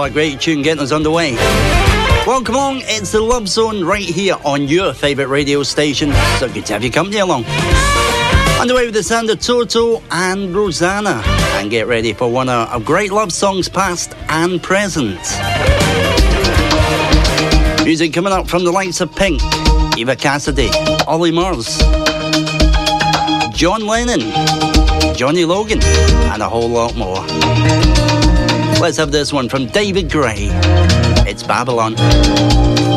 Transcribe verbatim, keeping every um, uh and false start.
a great tune getting us underway. Welcome along, it's the Love Zone right here on your favourite radio station. So good to have your company along. Underway with the sound of Toto and Rosanna. And get ready for one of great love songs past and present. Music coming up from the likes of Pink, Eva Cassidy, Ollie Murs, John Lennon, Johnny Logan, and a whole lot more. Let's have this one from David Gray. It's Babylon.